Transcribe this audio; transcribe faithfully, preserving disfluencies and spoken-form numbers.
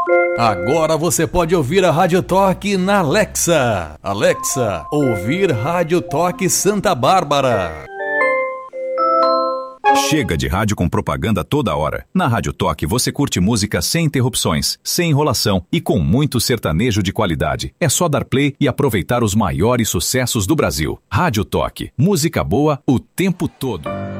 Agora você pode ouvir a Rádio Toque na Alexa. Alexa, ouvir Rádio Toque Santa Bárbara. Chega de rádio com propaganda toda hora. Na Rádio Toque você curte música sem interrupções, sem enrolação e com muito sertanejo de qualidade. É só dar play e aproveitar os maiores sucessos do Brasil. Rádio Toque, música boa o tempo todo.